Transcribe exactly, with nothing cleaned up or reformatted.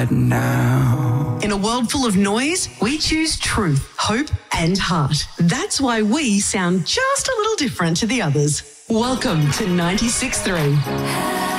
now. In a world full of noise, we choose truth, hope, and heart. That's why we sound just a little different to the others. Welcome to ninety-six point three.